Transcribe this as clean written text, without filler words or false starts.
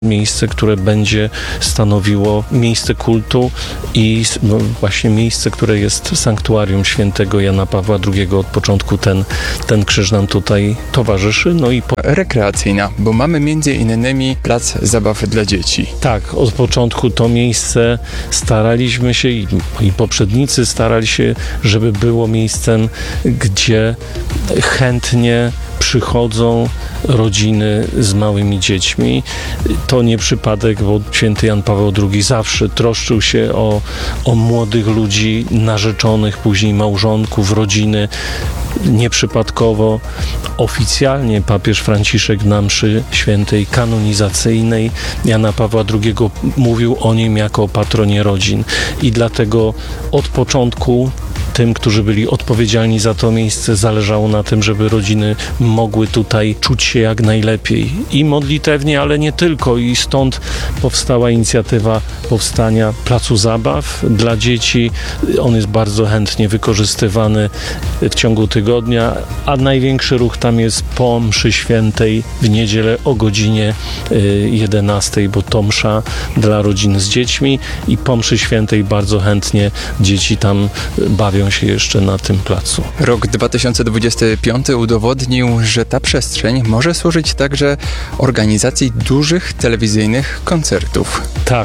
Miejsce, które będzie stanowiło miejsce kultu i właśnie miejsce, które jest sanktuarium świętego Jana Pawła II. Od początku ten krzyż nam tutaj towarzyszy. Rekreacyjna, bo mamy między innymi plac zabaw dla dzieci. Tak, od początku to miejsce staraliśmy się i poprzednicy starali się, żeby było miejscem, gdzie chętnie przychodzą rodziny z małymi dziećmi. To nie przypadek, bo święty Jan Paweł II zawsze troszczył się o młodych ludzi, narzeczonych, później małżonków, rodziny. Nieprzypadkowo oficjalnie papież Franciszek na mszy świętej kanonizacyjnej Jana Pawła II mówił o nim jako o patronie rodzin i dlatego od początku tym, którzy byli odpowiedzialni za to miejsce, zależało na tym, żeby rodziny mogły tutaj czuć się jak najlepiej i modlitewnie, ale nie tylko, i stąd powstała inicjatywa powstania placu zabaw dla dzieci. On jest bardzo chętnie wykorzystywany w ciągu tygodnia, a największy ruch tam jest po mszy świętej w niedzielę o godzinie 11, bo to msza dla rodzin z dziećmi i po mszy świętej bardzo chętnie dzieci tam bawią się jeszcze na tym placu. Rok 2025 udowodnił, że ta przestrzeń może służyć także organizacji dużych telewizyjnych koncertów. Tak.